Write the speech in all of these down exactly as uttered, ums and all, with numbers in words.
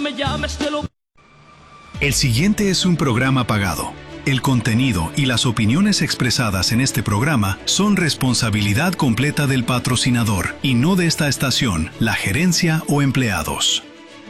Me llames, te lo... El siguiente es un programa pagado. El contenido y las opiniones expresadas en este programa son responsabilidad completa del patrocinador y no de esta estación, la gerencia o empleados.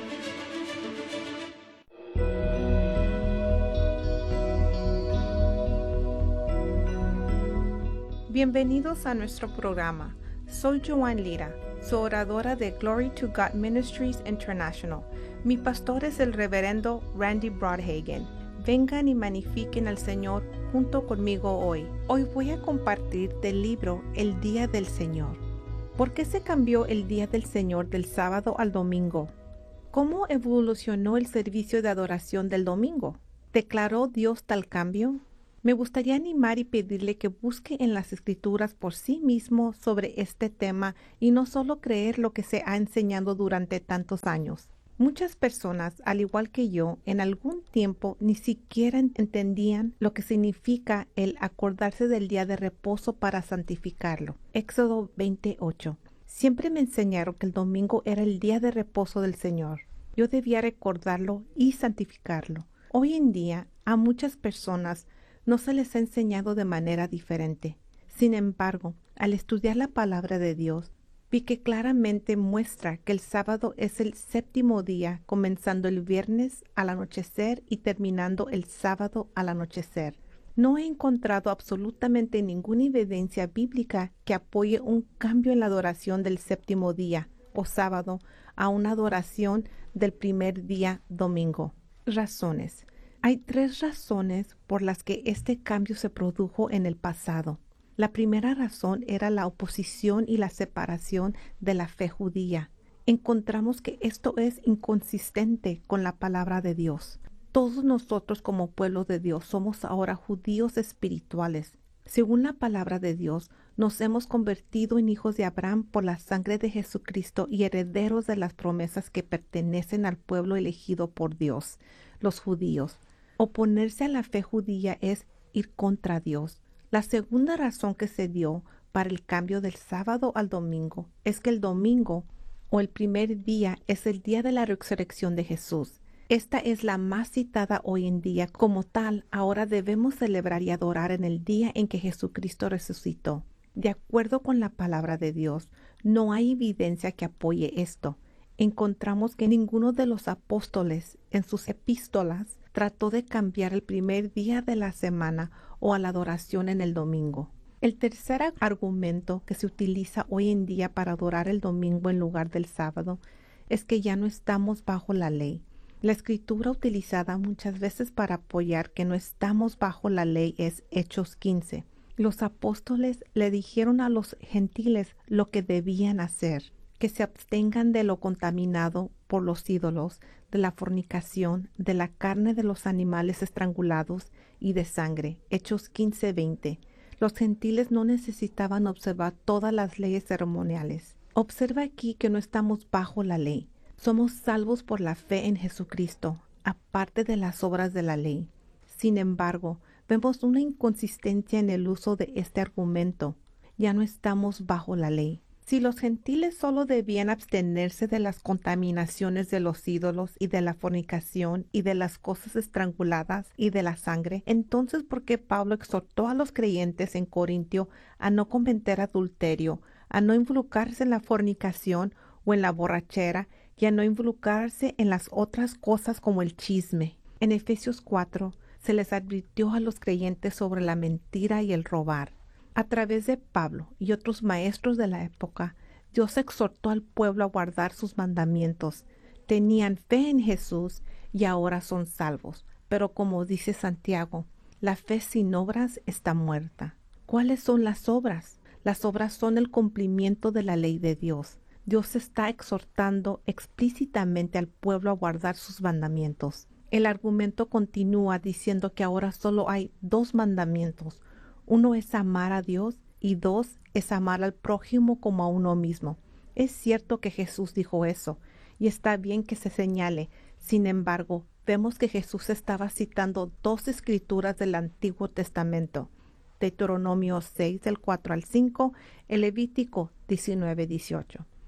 Bienvenidos a nuestro programa. Soy Joan Lira, su oradora de Glory to God Ministries International. Mi pastor es el reverendo Randy Broadhagen. Vengan y magnifiquen al Señor junto conmigo hoy. Hoy voy a compartir del libro El Día del Señor. ¿Por qué se cambió el Día del Señor del sábado al domingo? ¿Cómo evolucionó el servicio de adoración del domingo? ¿Declaró Dios tal cambio? Me gustaría animar y pedirle que busque en las Escrituras por sí mismo sobre este tema y no solo creer lo que se ha enseñado durante tantos años. Muchas personas, al igual que yo, en algún tiempo ni siquiera entendían lo que significa el acordarse del día de reposo para santificarlo. Éxodo veintiocho. Siempre me enseñaron que el domingo era el día de reposo del Señor. Yo debía recordarlo y santificarlo. Hoy en día, a muchas personas no se les ha enseñado de manera diferente. Sin embargo, al estudiar la palabra de Dios, vi que claramente muestra que el sábado es el séptimo día, comenzando el viernes al anochecer y terminando el sábado al anochecer. No he encontrado absolutamente ninguna evidencia bíblica que apoye un cambio en la adoración del séptimo día o sábado a una adoración del primer día domingo. Razones. Hay tres razones por las que este cambio se produjo en el pasado. La primera razón era la oposición y la separación de la fe judía. Encontramos que esto es inconsistente con la palabra de Dios. Todos nosotros como pueblo de Dios somos ahora judíos espirituales. Según la palabra de Dios, nos hemos convertido en hijos de Abraham por la sangre de Jesucristo y herederos de las promesas que pertenecen al pueblo elegido por Dios, los judíos. Oponerse a la fe judía es ir contra Dios. La segunda razón que se dio para el cambio del sábado al domingo es que el domingo o el primer día es el día de la resurrección de Jesús. Esta es la más citada hoy en día. Como tal, ahora debemos celebrar y adorar en el día en que Jesucristo resucitó. De acuerdo con la palabra de Dios, no hay evidencia que apoye esto. Encontramos que ninguno de los apóstoles en sus epístolas trató de cambiar el primer día de la semana o a la adoración en el domingo. El tercer argumento que se utiliza hoy en día para adorar el domingo en lugar del sábado es que ya no estamos bajo la ley. La escritura utilizada muchas veces para apoyar que no estamos bajo la ley es Hechos quince. Los apóstoles le dijeron a los gentiles lo que debían hacer, que se abstengan de lo contaminado por los ídolos, de la fornicación, de la carne de los animales estrangulados y de sangre. Hechos quince veinte. Los gentiles no necesitaban observar todas las leyes ceremoniales. Observa aquí que no estamos bajo la ley. Somos salvos por la fe en Jesucristo, aparte de las obras de la ley. Sin embargo, vemos una inconsistencia en el uso de este argumento. Ya no estamos bajo la ley. Si los gentiles solo debían abstenerse de las contaminaciones de los ídolos y de la fornicación y de las cosas estranguladas y de la sangre, entonces ¿por qué Pablo exhortó a los creyentes en Corintio a no cometer adulterio, a no involucrarse en la fornicación o en la borrachera y a no involucrarse en las otras cosas como el chisme? En Efesios cuatro se les advirtió a los creyentes sobre la mentira y el robar. A través de Pablo y otros maestros de la época, Dios exhortó al pueblo a guardar sus mandamientos. Tenían fe en Jesús y ahora son salvos. Pero como dice Santiago, la fe sin obras está muerta. ¿Cuáles son las obras? Las obras son el cumplimiento de la ley de Dios. Dios está exhortando explícitamente al pueblo a guardar sus mandamientos. El argumento continúa diciendo que ahora solo hay dos mandamientos. Uno es amar a Dios y dos es amar al prójimo como a uno mismo. Es cierto que Jesús dijo eso y está bien que se señale. Sin embargo, vemos que Jesús estaba citando dos escrituras del Antiguo Testamento. Deuteronomio seis del cuatro al cinco, el Levítico diecinueve dieciocho.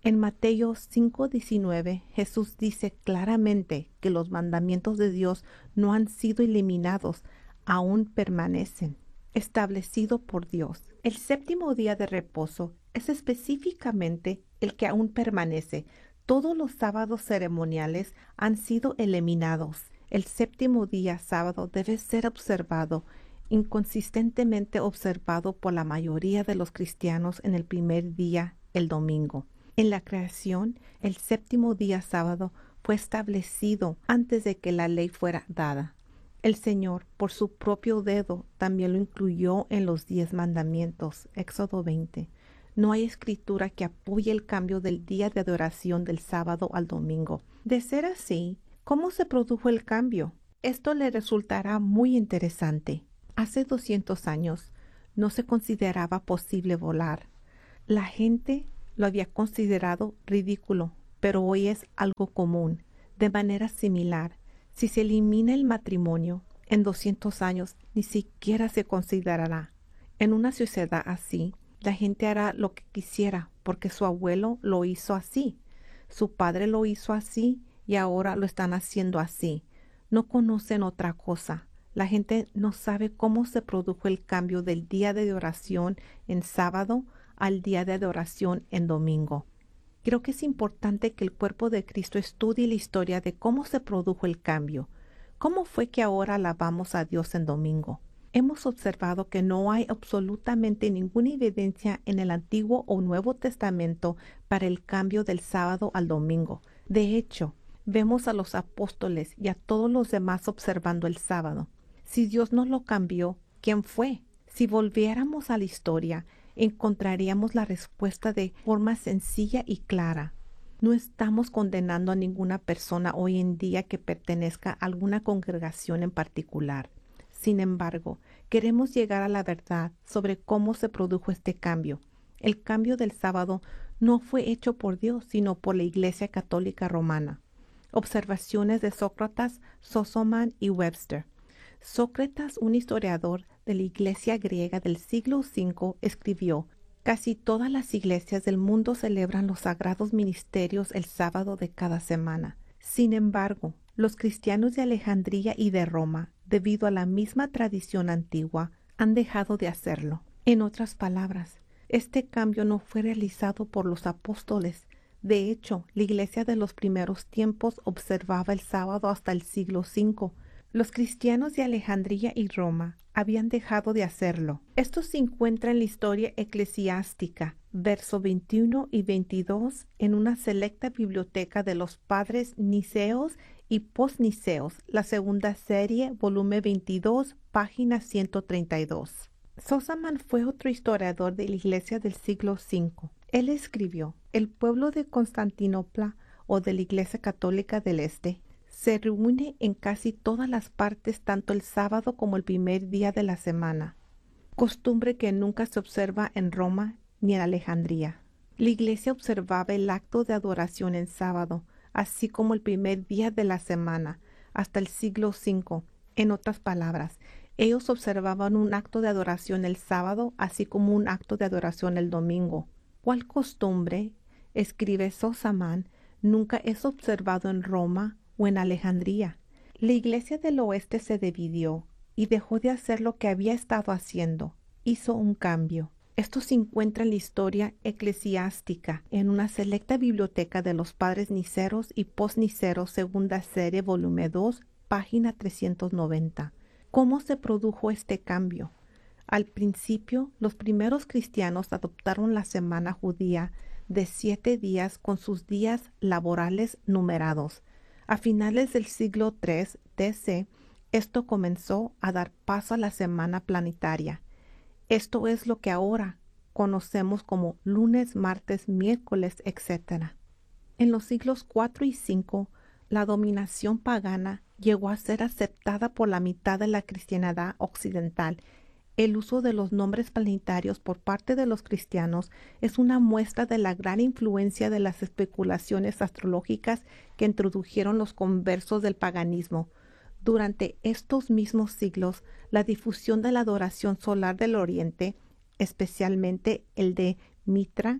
En Mateo cinco diecinueve, Jesús dice claramente que los mandamientos de Dios no han sido eliminados, aún permanecen, establecido por Dios. El séptimo día de reposo es específicamente el que aún permanece. Todos los sábados ceremoniales han sido eliminados. El séptimo día sábado debe ser observado, inconsistentemente observado por la mayoría de los cristianos en el primer día, el domingo. En la creación, el séptimo día sábado fue establecido antes de que la ley fuera dada. El Señor, por su propio dedo, también lo incluyó en los diez mandamientos. Éxodo veinte. No hay escritura que apoye el cambio del día de adoración del sábado al domingo. De ser así, ¿cómo se produjo el cambio? Esto le resultará muy interesante. Hace doscientos años no se consideraba posible volar. La gente lo había considerado ridículo, pero hoy es algo común. De manera similar, si se elimina el matrimonio, en doscientos años ni siquiera se considerará. En una sociedad así, la gente hará lo que quisiera porque su abuelo lo hizo así, su padre lo hizo así y ahora lo están haciendo así. No conocen otra cosa. La gente no sabe cómo se produjo el cambio del día de oración en sábado al día de adoración en domingo. Creo que es importante que el cuerpo de Cristo estudie la historia de cómo se produjo el cambio. ¿Cómo fue que ahora alabamos a Dios en domingo? Hemos observado que no hay absolutamente ninguna evidencia en el Antiguo o Nuevo Testamento para el cambio del sábado al domingo. De hecho, vemos a los apóstoles y a todos los demás observando el sábado. Si Dios no lo cambió, ¿quién fue? Si volviéramos a la historia, encontraríamos la respuesta de forma sencilla y clara. No estamos condenando a ninguna persona hoy en día que pertenezca a alguna congregación en particular. Sin embargo, queremos llegar a la verdad sobre cómo se produjo este cambio. El cambio del sábado no fue hecho por Dios, sino por la Iglesia Católica Romana. Observaciones de Sócrates, Sozoman y Webster. Sócrates, un historiador de la Iglesia griega del siglo cinco, escribió: casi todas las iglesias del mundo celebran los sagrados ministerios el sábado de cada semana. Sin embargo, los cristianos de Alejandría y de Roma, debido a la misma tradición antigua, han dejado de hacerlo. En otras palabras, este cambio no fue realizado por los apóstoles. De hecho, la iglesia de los primeros tiempos observaba el sábado hasta el siglo cinco. Los cristianos de Alejandría y Roma habían dejado de hacerlo. Esto se encuentra en la historia eclesiástica, versos veintiuno y veintidós, en una selecta biblioteca de los padres niceos y posniceos, la segunda serie, volumen veintidós, página ciento treinta y dos. Sozoman fue otro historiador de la iglesia del siglo cinco. Él escribió: el pueblo de Constantinopla o de la Iglesia Católica del Este se reúne en casi todas las partes tanto el sábado como el primer día de la semana, costumbre que nunca se observa en Roma ni en Alejandría. La iglesia observaba el acto de adoración en sábado, así como el primer día de la semana, hasta el siglo cinco. En otras palabras, ellos observaban un acto de adoración el sábado, así como un acto de adoración el domingo. ¿Cuál costumbre, escribe Sozoman, nunca es observado en Roma o en Alejandría? La iglesia del oeste se dividió y dejó de hacer lo que había estado haciendo. Hizo un cambio. Esto se encuentra en la historia eclesiástica, en una selecta biblioteca de los padres niceros y posniceros, segunda serie, volumen dos, página trescientos noventa. ¿Cómo se produjo este cambio? Al principio, los primeros cristianos adoptaron la semana judía de siete días con sus días laborales numerados. A finales del siglo tres D C, esto comenzó a dar paso a la semana planetaria. Esto es lo que ahora conocemos como lunes, martes, miércoles, etcétera. En los siglos cuatro y cinco, la dominación pagana llegó a ser aceptada por la mitad de la cristiandad occidental. El uso de los nombres planetarios por parte de los cristianos es una muestra de la gran influencia de las especulaciones astrológicas que introdujeron los conversos del paganismo. Durante estos mismos siglos, la difusión de la adoración solar del Oriente, especialmente el de Mitra,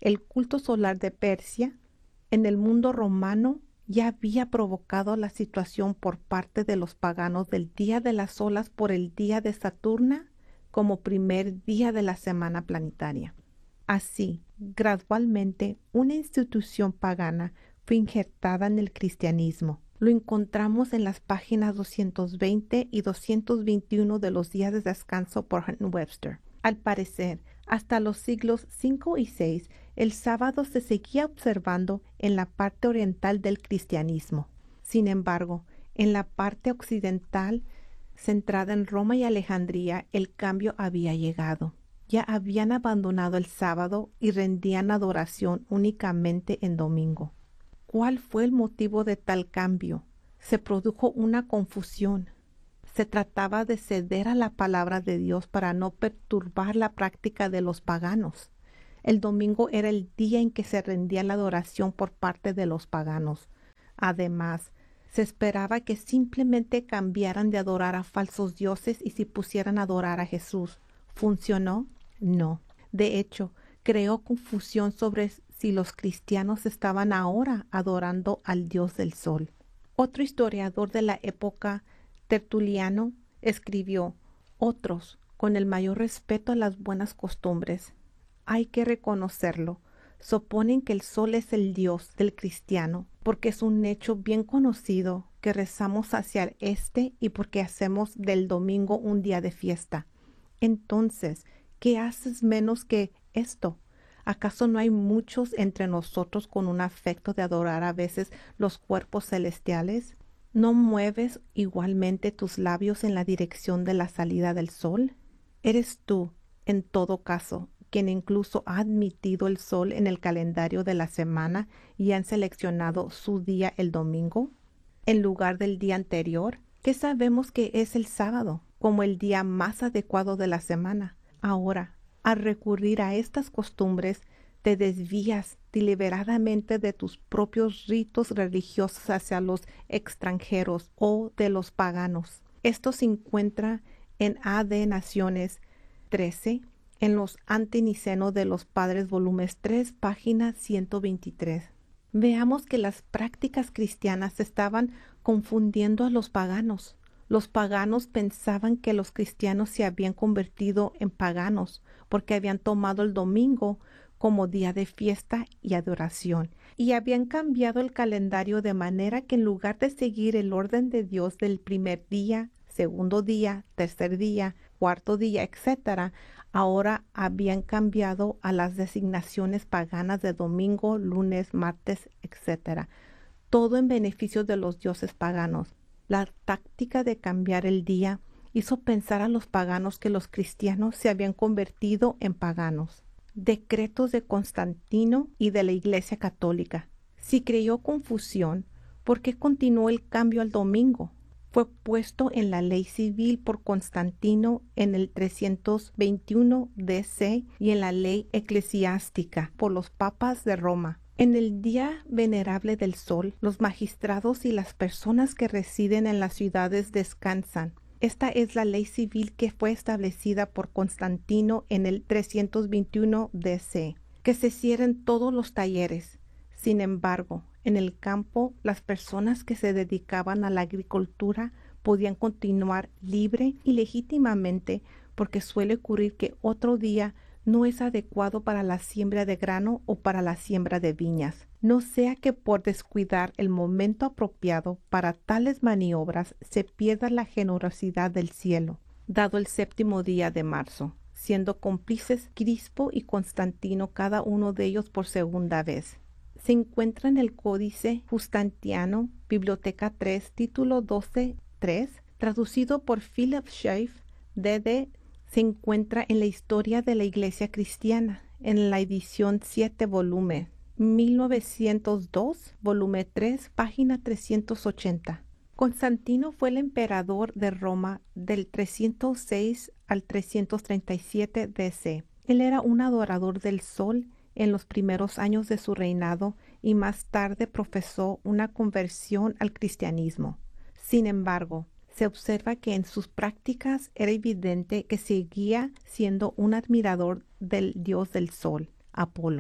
el culto solar de Persia, en el mundo romano ya había provocado la situación por parte de los paganos del día de las olas por el día de Saturna como primer día de la semana planetaria. Así, gradualmente, una institución pagana fue injertada en el cristianismo. Lo encontramos en las páginas doscientos veinte y doscientos veintiuno de los días de descanso por Hunton Webster. Al parecer, hasta los siglos cinco y seis, el sábado se seguía observando en la parte oriental del cristianismo. Sin embargo, en la parte occidental, centrada en Roma y Alejandría, el cambio había llegado. Ya habían abandonado el sábado y rendían adoración únicamente en domingo. ¿Cuál fue el motivo de tal cambio? Se produjo una confusión. Se trataba de ceder a la palabra de Dios para no perturbar la práctica de los paganos. El domingo era el día en que se rendía la adoración por parte de los paganos. Además, se esperaba que simplemente cambiaran de adorar a falsos dioses y se pusieran a adorar a Jesús. ¿Funcionó? No. De hecho, creó confusión sobre si los cristianos estaban ahora adorando al Dios del Sol. Otro historiador de la época, Tertuliano, escribió: otros, con el mayor respeto a las buenas costumbres, hay que reconocerlo, suponen que el sol es el Dios del cristiano, porque es un hecho bien conocido que rezamos hacia el este y porque hacemos del domingo un día de fiesta. Entonces, ¿qué haces menos que esto? ¿Acaso no hay muchos entre nosotros con un afecto de adorar a veces los cuerpos celestiales? ¿No mueves igualmente tus labios en la dirección de la salida del sol? ¿Eres tú, en todo caso, quien incluso ha admitido el sol en el calendario de la semana y han seleccionado su día el domingo, en lugar del día anterior, que sabemos que es el sábado, como el día más adecuado de la semana? Ahora, al recurrir a estas costumbres, te desvías deliberadamente de tus propios ritos religiosos hacia los extranjeros o de los paganos. Esto se encuentra en A D Naciones trece, en los Anteniceno de los Padres, volumes tres, página ciento veintitrés. Veamos que las prácticas cristianas estaban confundiendo a los paganos. Los paganos pensaban que los cristianos se habían convertido en paganos porque habían tomado el domingo como día de fiesta y adoración, y habían cambiado el calendario de manera que en lugar de seguir el orden de Dios del primer día, segundo día, tercer día, cuarto día, etcétera, ahora habían cambiado a las designaciones paganas de domingo, lunes, martes, etcétera, todo en beneficio de los dioses paganos. La táctica de cambiar el día hizo pensar a los paganos que los cristianos se habían convertido en paganos. Decretos de Constantino y de la Iglesia Católica. Si creó confusión, ¿por qué continuó el cambio al domingo? Fue puesto en la ley civil por Constantino en el trescientos veintiuno D C y en la ley eclesiástica por los papas de Roma. En el día venerable del sol, los magistrados y las personas que residen en las ciudades descansan. Esta es la ley civil que fue establecida por Constantino en el trescientos veintiuno D C, que se cierren todos los talleres. Sin embargo, en el campo, las personas que se dedicaban a la agricultura podían continuar libre y legítimamente, porque suele ocurrir que otro día no es adecuado para la siembra de grano o para la siembra de viñas. No sea que por descuidar el momento apropiado para tales maniobras se pierda la generosidad del cielo, dado el séptimo día de marzo, siendo cómplices Crispo y Constantino, cada uno de ellos por segunda vez. Se encuentra en el Códice Justiniano, Biblioteca tres, título doce tres, traducido por Philip Schaff, D D Se encuentra en la Historia de la Iglesia Cristiana, en la edición siete, volumen mil novecientos dos, volumen tres, página trescientos ochenta. Constantino fue el emperador de Roma del trescientos seis al trescientos treinta y siete D C. Él era un adorador del sol en los primeros años de su reinado y más tarde profesó una conversión al cristianismo. Sin embargo, se observa que en sus prácticas era evidente que seguía siendo un admirador del dios del sol, Apolo.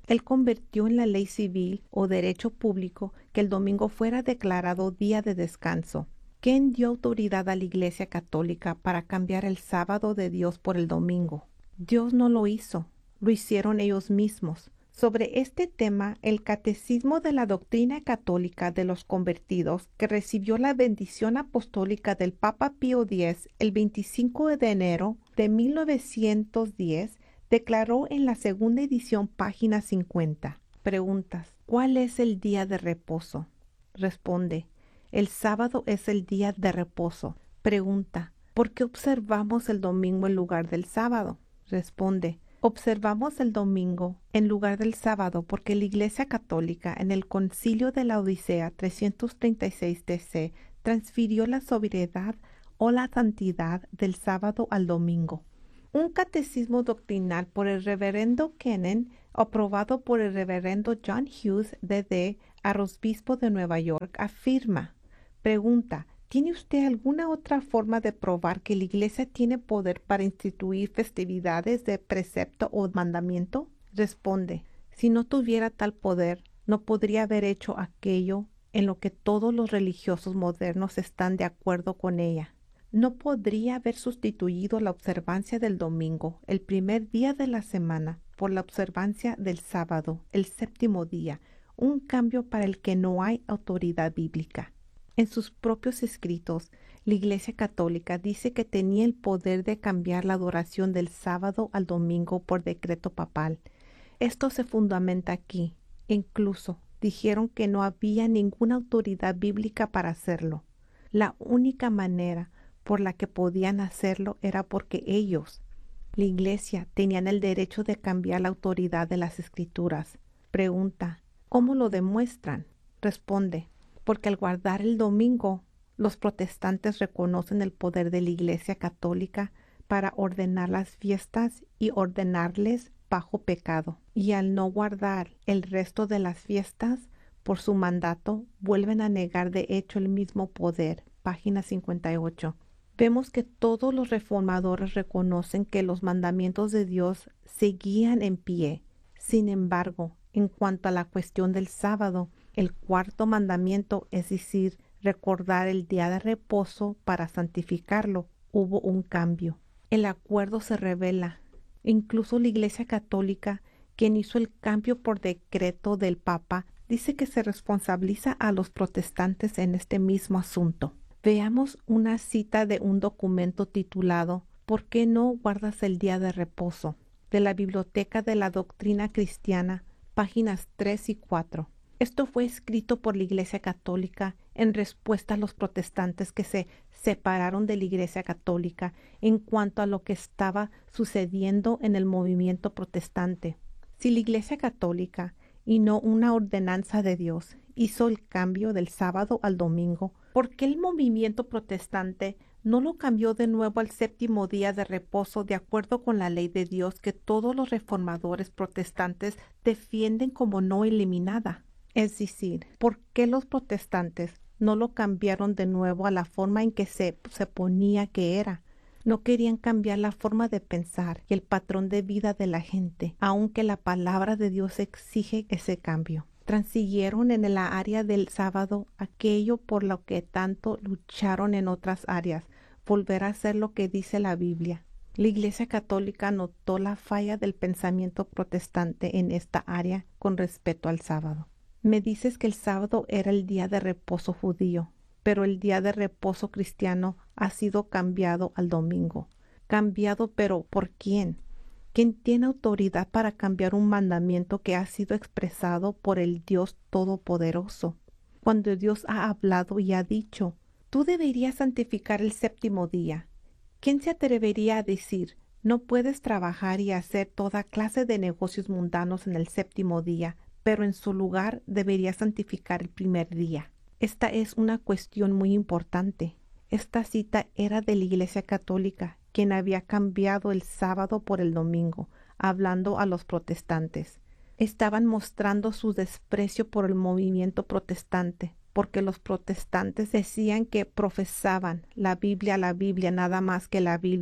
Él convirtió en la ley civil o derecho público que el domingo fuera declarado día de descanso. ¿Quién dio autoridad a la Iglesia Católica para cambiar el sábado de Dios por el domingo? Dios no lo hizo, lo hicieron ellos mismos. Sobre este tema, el Catecismo de la Doctrina Católica de los Convertidos, que recibió la bendición apostólica del Papa Pío X el veinticinco de enero de mil novecientos diez, declaró en la segunda edición, página cincuenta. Preguntas: ¿cuál es el día de reposo? Responde: el sábado es el día de reposo. Pregunta: ¿por qué observamos el domingo en lugar del sábado? Responde: observamos el domingo en lugar del sábado porque la Iglesia Católica en el Concilio de la Odisea trescientos treinta y seis D C transfirió la sobriedad o la santidad del sábado al domingo. Un catecismo doctrinal por el reverendo Kennan, aprobado por el reverendo John Hughes, D D, arzobispo de Nueva York, afirma. Pregunta: ¿tiene usted alguna otra forma de probar que la Iglesia tiene poder para instituir festividades de precepto o mandamiento? Responde: si no tuviera tal poder, no podría haber hecho aquello en lo que todos los religiosos modernos están de acuerdo con ella. No podría haber sustituido la observancia del domingo, el primer día de la semana, por la observancia del sábado, el séptimo día, un cambio para el que no hay autoridad bíblica. En sus propios escritos, la Iglesia Católica dice que tenía el poder de cambiar la adoración del sábado al domingo por decreto papal. Esto se fundamenta aquí. Incluso dijeron que no había ninguna autoridad bíblica para hacerlo. La única manera por la que podían hacerlo era porque ellos, la Iglesia, tenían el derecho de cambiar la autoridad de las Escrituras. Pregunta: ¿cómo lo demuestran? Responde: porque al guardar el domingo, los protestantes reconocen el poder de la Iglesia Católica para ordenar las fiestas y ordenarles bajo pecado. Y al no guardar el resto de las fiestas, por su mandato, vuelven a negar de hecho el mismo poder. Página cincuenta y ocho. Vemos que todos los reformadores reconocen que los mandamientos de Dios seguían en pie. Sin embargo, en cuanto a la cuestión del sábado, el cuarto mandamiento, es decir, recordar el día de reposo para santificarlo, hubo un cambio. El acuerdo se revela. Incluso la Iglesia Católica, quien hizo el cambio por decreto del Papa, dice que se responsabiliza a los protestantes en este mismo asunto. Veamos una cita de un documento titulado ¿Por qué no guardas el día de reposo?, de la Biblioteca de la Doctrina Cristiana, páginas tres y cuatro. Esto fue escrito por la Iglesia Católica en respuesta a los protestantes que se separaron de la Iglesia Católica en cuanto a lo que estaba sucediendo en el movimiento protestante. Si la Iglesia Católica, y no una ordenanza de Dios, hizo el cambio del sábado al domingo, ¿por qué el movimiento protestante no lo cambió de nuevo al séptimo día de reposo de acuerdo con la ley de Dios que todos los reformadores protestantes defienden como no eliminada? Es decir, ¿por qué los protestantes no lo cambiaron de nuevo a la forma en que se, se ponía que era? No querían cambiar la forma de pensar y el patrón de vida de la gente, aunque la palabra de Dios exige ese cambio. Transiguieron en la área del sábado aquello por lo que tanto lucharon en otras áreas, volver a hacer lo que dice la Biblia. La Iglesia Católica notó la falla del pensamiento protestante en esta área con respecto al sábado. Me dices que el sábado era el día de reposo judío, pero el día de reposo cristiano ha sido cambiado al domingo. Cambiado, pero ¿por quién? ¿Quién tiene autoridad para cambiar un mandamiento que ha sido expresado por el Dios Todopoderoso? Cuando Dios ha hablado y ha dicho, tú deberías santificar el séptimo día. ¿Quién se atrevería a decir, no puedes trabajar y hacer toda clase de negocios mundanos en el séptimo día, pero en su lugar deberías santificar el primer día? Esta es una cuestión muy importante. Esta cita era de la Iglesia Católica, quien había cambiado el sábado por el domingo, hablando a los protestantes. Estaban mostrando su desprecio por el movimiento protestante, porque los protestantes decían que profesaban la Biblia, la Biblia, nada más que la Biblia,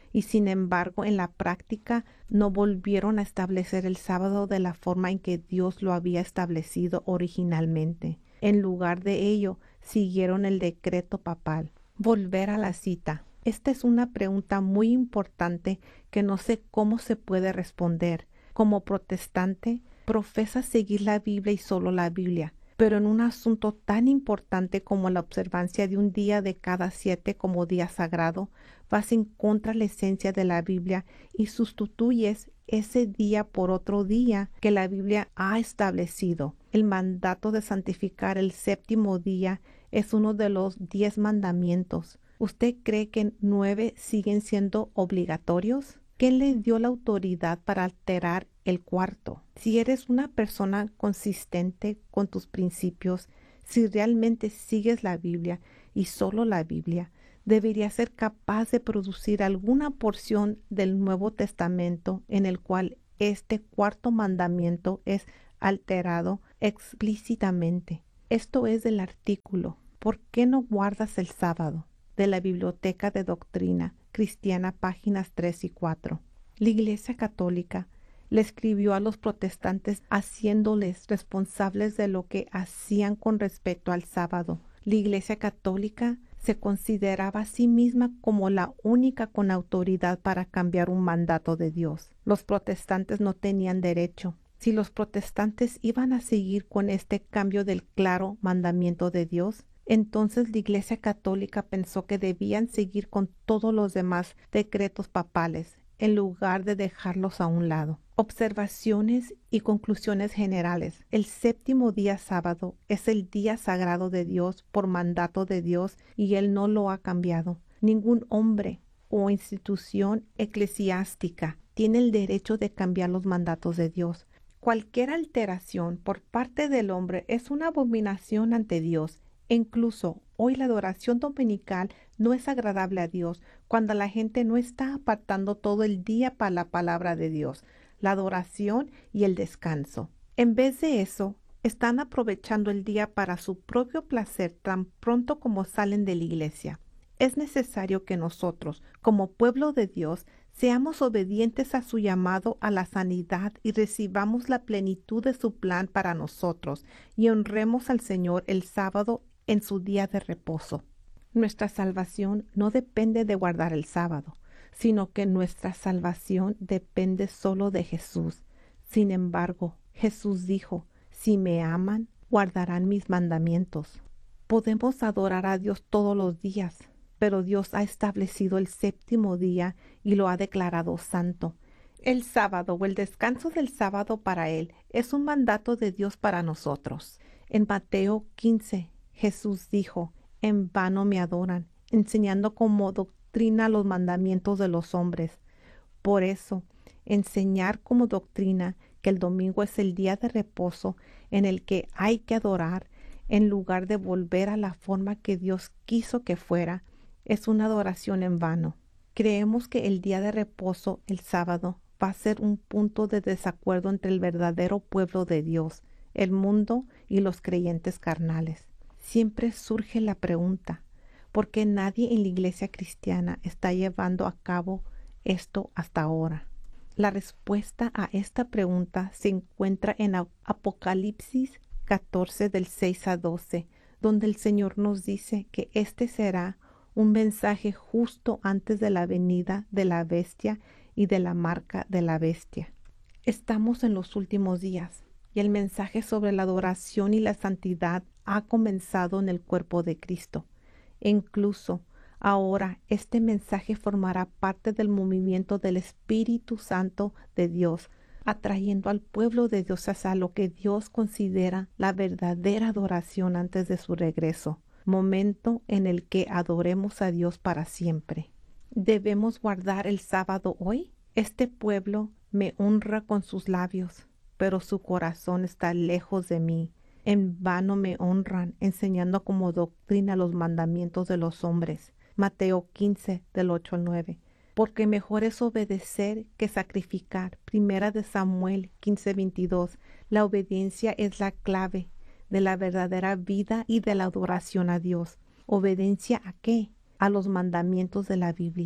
y sin embargo en la práctica no volvieron a establecer el sábado de la forma en que Dios lo había establecido originalmente. En lugar de ello, siguieron el decreto papal. Volver a la cita. Esta es una pregunta muy importante que no sé cómo se puede responder. Como protestante, profesa seguir la Biblia y solo la Biblia, pero en un asunto tan importante como la observancia de un día de cada siete como día sagrado, vas en contra de la esencia de la Biblia y sustituyes ese día por otro día que la Biblia ha establecido. El mandato de santificar el séptimo día es uno de los diez mandamientos. ¿Usted cree que nueve siguen siendo obligatorios? ¿Quién le dio la autoridad para alterar el cuarto? Si eres una persona consistente con tus principios, si realmente sigues la Biblia y solo la Biblia, deberías ser capaz de producir alguna porción del Nuevo Testamento en el cual este cuarto mandamiento es alterado explícitamente. Esto es del artículo ¿Por qué no guardas el sábado?, de la Biblioteca de Doctrina Cristiana, páginas tres y cuatro. La Iglesia Católica le escribió a los protestantes haciéndoles responsables de lo que hacían con respecto al sábado. La Iglesia Católica se consideraba a sí misma como la única con autoridad para cambiar un mandato de Dios. Los protestantes no tenían derecho. Si los protestantes iban a seguir con este cambio del claro mandamiento de Dios, entonces la Iglesia Católica pensó que debían seguir con todos los demás decretos papales, en lugar de dejarlos a un lado. Observaciones y conclusiones generales. El séptimo día sábado es el día sagrado de Dios por mandato de Dios y Él no lo ha cambiado. Ningún hombre o institución eclesiástica tiene el derecho de cambiar los mandatos de Dios. Cualquier alteración por parte del hombre es una abominación ante Dios. Incluso hoy la adoración dominical no es agradable a Dios cuando la gente no está apartando todo el día para la palabra de Dios, la adoración y el descanso. En vez de eso, están aprovechando el día para su propio placer tan pronto como salen de la iglesia. Es necesario que nosotros, como pueblo de Dios, seamos obedientes a su llamado a la sanidad y recibamos la plenitud de su plan para nosotros y honremos al Señor el sábado en su día de reposo. Nuestra salvación no depende de guardar el sábado, sino que nuestra salvación depende solo de Jesús. Sin embargo, Jesús dijo, si me aman, guardarán mis mandamientos. Podemos adorar a Dios todos los días, pero Dios ha establecido el séptimo día y lo ha declarado santo. El sábado o el descanso del sábado para Él es un mandato de Dios para nosotros. En Mateo quince, Jesús dijo, en vano me adoran, enseñando como doctrina los mandamientos de los hombres. Por eso, enseñar como doctrina que el domingo es el día de reposo en el que hay que adorar, en lugar de volver a la forma que Dios quiso que fuera, es una adoración en vano. Creemos que el día de reposo, el sábado, va a ser un punto de desacuerdo entre el verdadero pueblo de Dios, el mundo y los creyentes carnales. Siempre surge la pregunta, ¿por qué nadie en la iglesia cristiana está llevando a cabo esto hasta ahora? La respuesta a esta pregunta se encuentra en Apocalipsis catorce del seis a doce, donde el Señor nos dice que este será un mensaje justo antes de la venida de la bestia y de la marca de la bestia. Estamos en los últimos días y el mensaje sobre la adoración y la santidad ha comenzado en el cuerpo de Cristo. E incluso ahora este mensaje formará parte del movimiento del Espíritu Santo de Dios, atrayendo al pueblo de Dios hacia lo que Dios considera la verdadera adoración antes de su regreso, momento en el que adoremos a Dios para siempre. ¿Debemos guardar el sábado hoy? Este pueblo me honra con sus labios, pero su corazón está lejos de mí. En vano me honran, enseñando como doctrina los mandamientos de los hombres. Mateo quince, del ocho al nueve. Porque mejor es obedecer que sacrificar. Primera de Samuel quince, veintidós. La obediencia es la clave de la verdadera vida y de la adoración a Dios. ¿Obediencia a qué? A los mandamientos de la Biblia.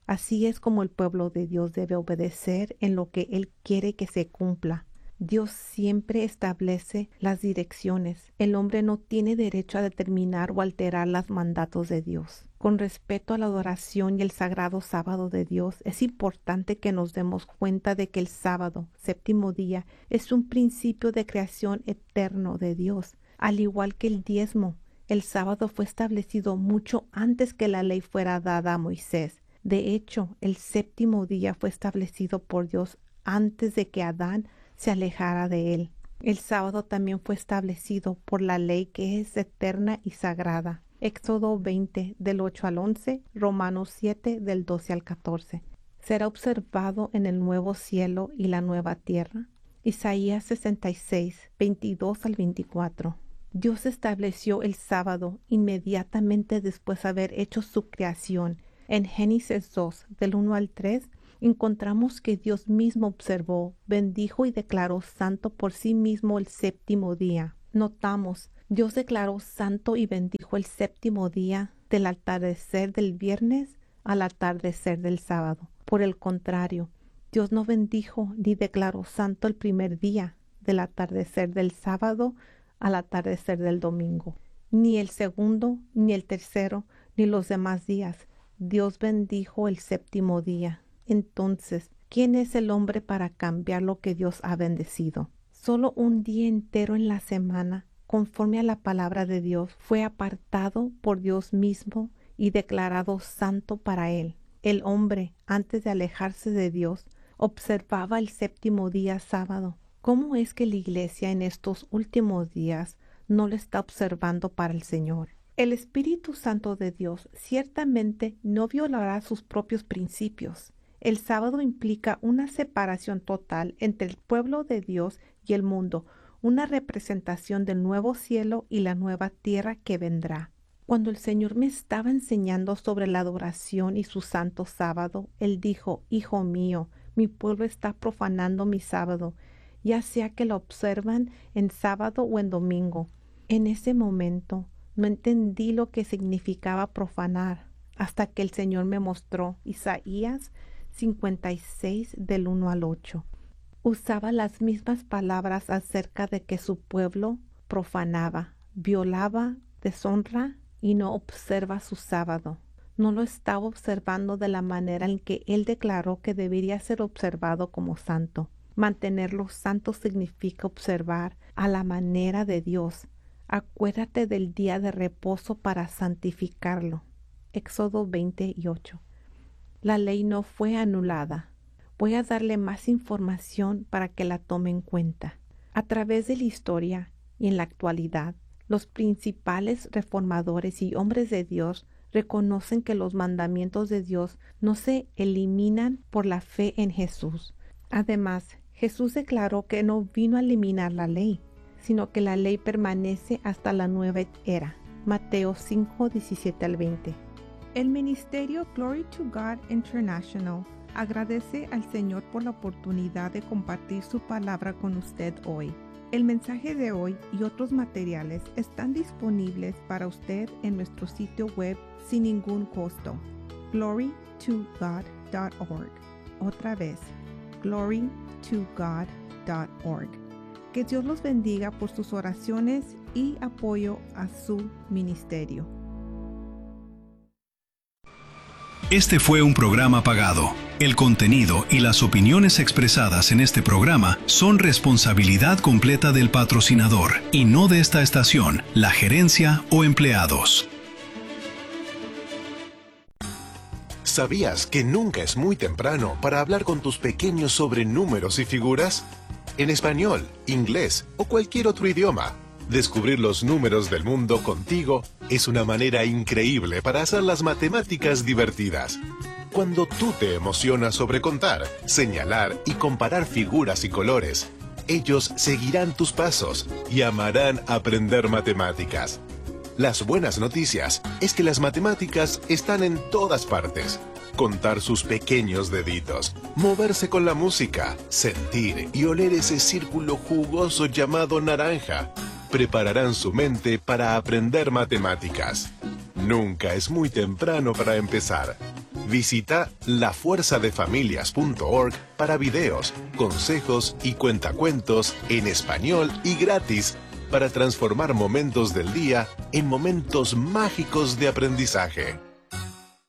Así es como el pueblo de Dios debe obedecer en lo que Él quiere que se cumpla. Dios siempre establece las direcciones. El hombre no tiene derecho a determinar o alterar los mandatos de Dios. Con respecto a la adoración y el sagrado sábado de Dios, es importante que nos demos cuenta de que el sábado, séptimo día, es un principio de creación eterno de Dios. Al igual que el diezmo, el sábado fue establecido mucho antes que la ley fuera dada a Moisés. De hecho, el séptimo día fue establecido por Dios antes de que Adán se alejara de él. El sábado también fue establecido por la ley que es eterna y sagrada. Éxodo veinte del ocho al once, Romanos siete del doce al catorce. Será observado en el nuevo cielo y la nueva tierra. Isaías sesenta y seis, veintidós al veinticuatro. Dios estableció el sábado inmediatamente después de haber hecho su creación. En Génesis dos, del uno al tres, encontramos que Dios mismo observó, bendijo y declaró santo por sí mismo el séptimo día. Notamos, Dios declaró santo y bendijo el séptimo día del atardecer del viernes al atardecer del sábado. Por el contrario, Dios no bendijo ni declaró santo el primer día del atardecer del sábado al atardecer del domingo. Ni el segundo, ni el tercero, ni los demás días. Dios bendijo el séptimo día. Entonces, ¿quién es el hombre para cambiar lo que Dios ha bendecido? Solo un día entero en la semana, conforme a la palabra de Dios, fue apartado por Dios mismo y declarado santo para él. El hombre, antes de alejarse de Dios, observaba el séptimo día sábado. ¿Cómo es que la iglesia en estos últimos días no lo está observando para el Señor? El Espíritu Santo de Dios ciertamente no violará sus propios principios. El sábado implica una separación total entre el pueblo de Dios y el mundo, una representación del nuevo cielo y la nueva tierra que vendrá. Cuando el Señor me estaba enseñando sobre la adoración y su santo sábado, Él dijo: Hijo mío, mi pueblo está profanando mi sábado, ya sea que lo observan en sábado o en domingo. En ese momento no entendí lo que significaba profanar, hasta que el Señor me mostró Isaías cincuenta y seis del uno al ocho. Usaba las mismas palabras acerca de que su pueblo profanaba, violaba, deshonra y no observa su sábado. No lo estaba observando de la manera en que Él declaró que debería ser observado como santo. Mantenerlo santo significa observar a la manera de Dios. Acuérdate del día de reposo para santificarlo. Éxodo veinte y ocho. La ley no fue anulada. Voy a darle más información para que la tome en cuenta. A través de la historia y en la actualidad, los principales reformadores y hombres de Dios reconocen que los mandamientos de Dios no se eliminan por la fe en Jesús. Además, Jesús declaró que no vino a eliminar la ley, sino que la ley permanece hasta la nueva era. Mateo cinco, diecisiete al veinte. El ministerio Glory to God International agradece al Señor por la oportunidad de compartir su palabra con usted hoy. El mensaje de hoy y otros materiales están disponibles para usted en nuestro sitio web sin ningún costo. glory to god dot org. Otra vez, glory to god dot org. Que Dios los bendiga por sus oraciones y apoyo a su ministerio. Este fue un programa pagado. El contenido y las opiniones expresadas en este programa son responsabilidad completa del patrocinador y no de esta estación, la gerencia o empleados. ¿Sabías que nunca es muy temprano para hablar con tus pequeños sobre números y figuras? En español, inglés o cualquier otro idioma, descubrir los números del mundo contigo es una manera increíble para hacer las matemáticas divertidas. Cuando tú te emocionas sobre contar, señalar y comparar figuras y colores, ellos seguirán tus pasos y amarán aprender matemáticas. Las buenas noticias es que las matemáticas están en todas partes. Contar sus pequeños deditos, moverse con la música, sentir y oler ese círculo jugoso llamado naranja, prepararán su mente para aprender matemáticas. Nunca es muy temprano para empezar. Visita la fuerza de familias punto org para videos, consejos y cuentacuentos en español y gratis para transformar momentos del día en momentos mágicos de aprendizaje.